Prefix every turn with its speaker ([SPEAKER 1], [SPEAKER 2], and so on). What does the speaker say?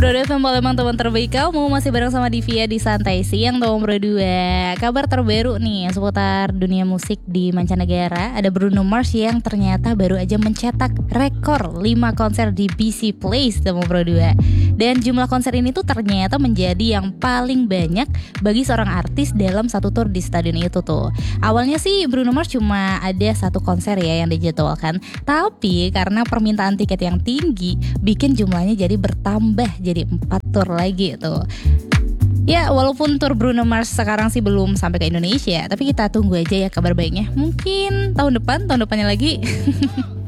[SPEAKER 1] Bro FM Palembang, teman terbaik kamu. Masih bareng sama Divya di Santai Siang Dong Bro 2. Kabar terbaru nih seputar dunia musik di mancanegara. Ada Bruno Mars yang ternyata baru aja mencetak rekor 5 konser di BC Place Dong Bro 2. Dan jumlah konser ini tuh ternyata menjadi yang paling banyak bagi seorang artis dalam satu tour di stadion itu tuh. Awalnya sih Bruno Mars cuma ada satu konser ya yang dijadwalkan, tapi karena permintaan tiket yang tinggi bikin jumlahnya jadi bertambah jadi 4 tour lagi tuh. Ya walaupun tour Bruno Mars sekarang sih belum sampai ke Indonesia, tapi kita tunggu aja ya kabar baiknya. Mungkin tahun depannya lagi.